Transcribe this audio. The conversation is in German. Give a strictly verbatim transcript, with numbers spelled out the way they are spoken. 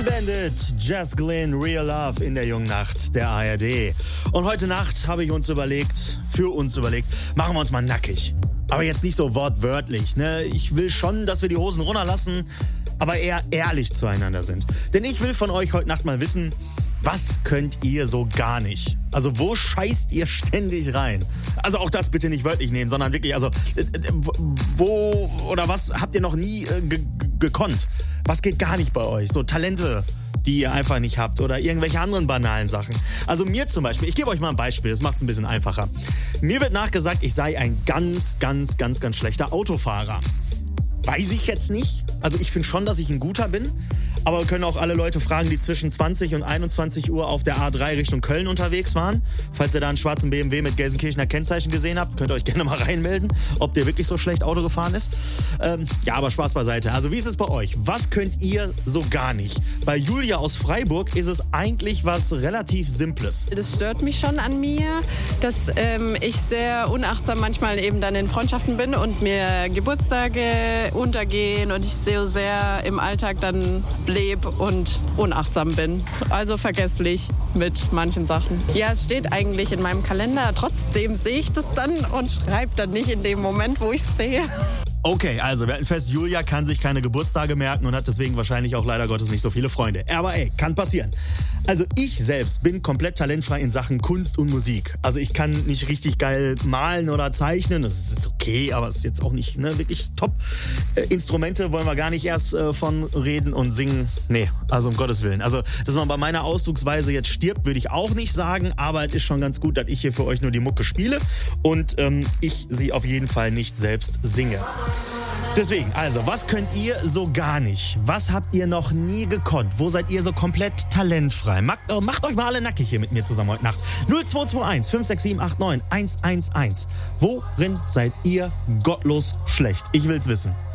Clean Bandit, Jazz Glynn, Real Love in der jungen Nacht der A R D. Und heute Nacht habe ich uns überlegt, für uns überlegt, machen wir uns mal nackig. Aber jetzt nicht so wortwörtlich, ne? Ich will schon, dass wir die Hosen runterlassen, aber eher ehrlich zueinander sind. Denn ich will von euch heute Nacht mal wissen, was könnt ihr so gar nicht? Also wo scheißt ihr ständig rein? Also auch das bitte nicht wörtlich nehmen, sondern wirklich, also wo oder was habt ihr noch nie äh, ge- gekonnt? Was geht gar nicht bei euch? So Talente, die ihr einfach nicht habt oder irgendwelche anderen banalen Sachen. Also mir zum Beispiel, ich gebe euch mal ein Beispiel, das macht es ein bisschen einfacher. Mir wird nachgesagt, ich sei ein ganz, ganz, ganz, ganz schlechter Autofahrer. Weiß ich jetzt nicht. Also ich finde schon, dass ich ein guter bin. Aber wir können auch alle Leute fragen, die zwischen zwanzig und einundzwanzig Uhr auf der A drei Richtung Köln unterwegs waren. Falls ihr da einen schwarzen B M W mit Gelsenkirchener Kennzeichen gesehen habt, könnt ihr euch gerne mal reinmelden, ob der wirklich so schlecht Auto gefahren ist. Ähm, ja, aber Spaß beiseite. Also wie ist es bei euch? Was könnt ihr so gar nicht? Bei Julia aus Freiburg ist es eigentlich was relativ Simples. Das stört mich schon an mir, dass ähm, ich sehr unachtsam manchmal eben dann in Freundschaften bin und mir Geburtstage untergehen und ich so sehr im Alltag dann lebe und unachtsam bin. Also vergesslich mit manchen Sachen. Ja, es steht eigentlich in meinem Kalender. Trotzdem sehe ich das dann und schreibe dann nicht in dem Moment, wo ich es sehe. Okay, also wir hatten fest, Julia kann sich keine Geburtstage merken und hat deswegen wahrscheinlich auch leider Gottes nicht so viele Freunde. Aber ey, kann passieren. Also ich selbst bin komplett talentfrei in Sachen Kunst und Musik. Also ich kann nicht richtig geil malen oder zeichnen, das ist okay, aber es ist jetzt auch nicht ne, wirklich top. Äh, Instrumente wollen wir gar nicht erst äh, von reden und singen. Nee, also um Gottes Willen. Also, dass man bei meiner Ausdrucksweise jetzt stirbt, würde ich auch nicht sagen, aber es ist schon ganz gut, dass ich hier für euch nur die Mucke spiele und ähm, ich sie auf jeden Fall nicht selbst singe. Deswegen, also, was könnt ihr so gar nicht? Was habt ihr noch nie gekonnt? Wo seid ihr so komplett talentfrei? Macht, äh, macht euch mal alle nackig hier mit mir zusammen heute Nacht. null zwei zwei eins fünf sechs sieben acht neun eins eins eins. Worin seid ihr gottlos schlecht? Ich will's wissen.